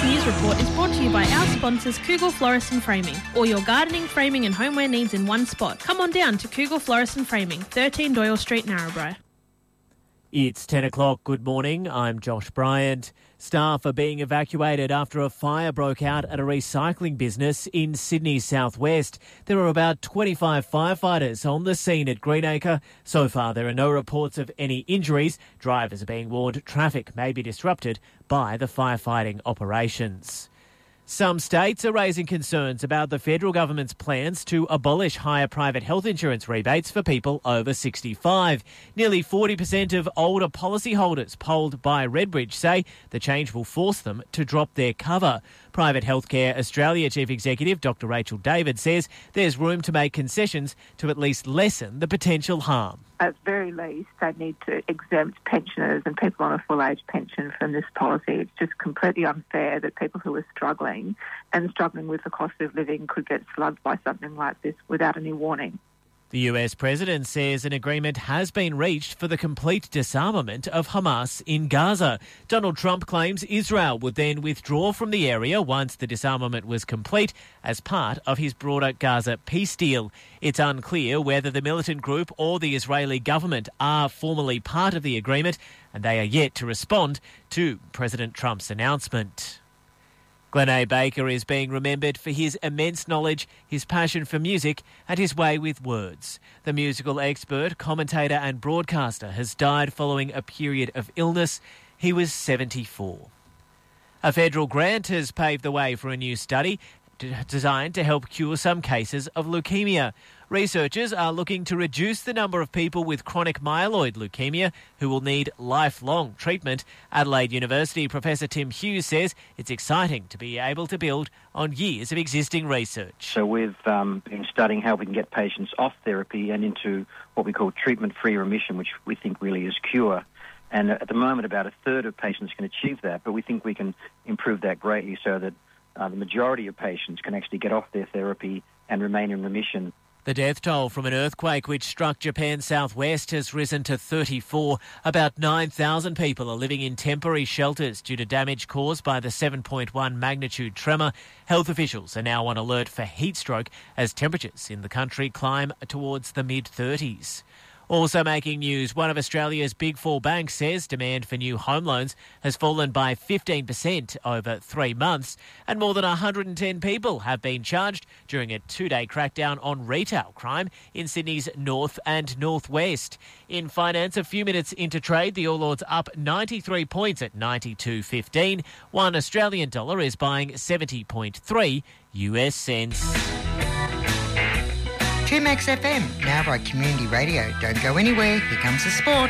News Report is brought to you by our sponsors Kugel Florist and Framing. All your gardening, framing and homeware needs in one spot. Come on down to Kugel Florist and Framing, 13 Doyle Street, Narrabri. It's 10 o'clock. Good morning. I'm Josh Bryant. Staff are being evacuated after a fire broke out at a recycling business in Sydney's southwest. There are about 25 firefighters on the scene at Greenacre. So far, there are no reports of any injuries. Drivers are being warned traffic may be disrupted by the firefighting operations. Some states are raising concerns about the federal government's plans to abolish higher private health insurance rebates for people over 65. Nearly 40% of older policyholders polled by Redbridge say the change will force them to drop their cover. Private Healthcare Australia Chief Executive Dr Rachel David says there's room to make concessions to at least lessen the potential harm. At very least, they need to exempt pensioners and people on a full-age pension from this policy. It's just completely unfair that people who are struggling with the cost of living could get slugged by something like this without any warning. The US President says an agreement has been reached for the complete disarmament of Hamas in Gaza. Donald Trump claims Israel would then withdraw from the area once the disarmament was complete as part of his broader Gaza peace deal. It's unclear whether the militant group or the Israeli government are formally part of the agreement, and they are yet to respond to President Trump's announcement. Glenn A. Baker is being remembered for his immense knowledge, his passion for music and his way with words. The musical expert, commentator and broadcaster has died following a period of illness. He was 74. A federal grant has paved the way for a new study designed to help cure some cases of leukemia. Researchers are looking to reduce the number of people with chronic myeloid leukemia who will need lifelong treatment. Adelaide University Professor Tim Hughes says it's exciting to be able to build on years of existing research. So we've been studying how we can get patients off therapy and into what we call treatment-free remission, which we think really is cure. And at the moment, about a third of patients can achieve that, but we think we can improve that greatly so that the majority of patients can actually get off their therapy and remain in remission. The death toll from an earthquake which struck Japan's southwest has risen to 34. About 9,000 people are living in temporary shelters due to damage caused by the 7.1 magnitude tremor. Health officials are now on alert for heat stroke as temperatures in the country climb towards the mid-30s. Also making news, one of Australia's big four banks says demand for new home loans has fallen by 15% over 3 months, and more than 110 people have been charged during a 2-day crackdown on retail crime in Sydney's north and northwest. In finance, a few minutes into trade, the All Ords up 93 points at 92.15. One Australian dollar is buying 70.3 US cents. 2Max FM, Narrabri Community Radio. Don't go anywhere. Here comes the sport.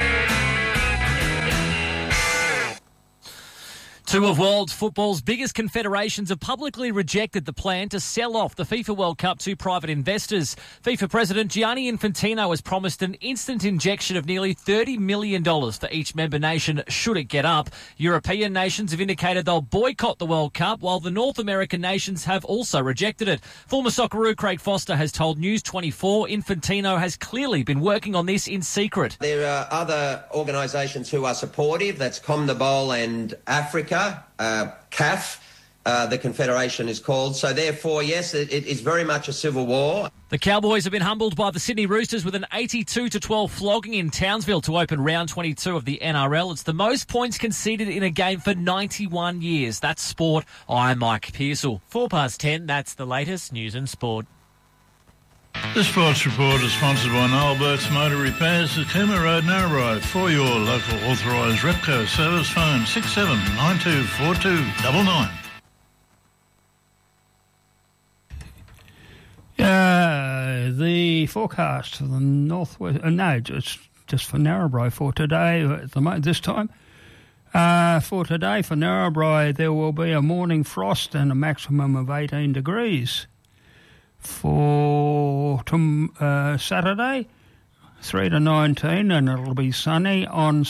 Two of world football's biggest confederations have publicly rejected the plan to sell off the FIFA World Cup to private investors. FIFA President Gianni Infantino has promised an instant injection of nearly $30 million for each member nation should it get up. European nations have indicated they'll boycott the World Cup, while the North American nations have also rejected it. Former Socceroo Craig Foster has told News 24 Infantino has clearly been working on this in secret. There are other organisations who are supportive. That's CONMEBOL and Africa. CAF, the confederation is called. So therefore, yes, it is very much a civil war. The Cowboys have been humbled by the Sydney Roosters with an 82-12 flogging in Townsville to open round 22 of the NRL. It's the most points conceded in a game for 91 years. That's sport. I'm Mike Pearsall. 10, that's the latest news and sport. The Sports Report is sponsored by Noel Burke's Motor Repairs at Cooma Road, Narrabri. For your local authorised Repco service, phone 67924299. The forecast for the northwest, just for Narrabri for today, this time. For today, for Narrabri, there will be a morning frost and a maximum of 18 degrees. For Saturday, 3 to 19, and it'll be sunny on